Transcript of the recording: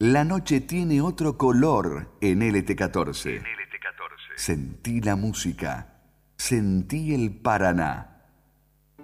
La noche tiene otro color en LT14. Sentí la música, sentí el Paraná.